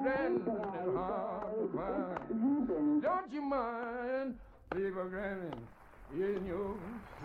granny is hard to find. Don't you mind, leave a granny in your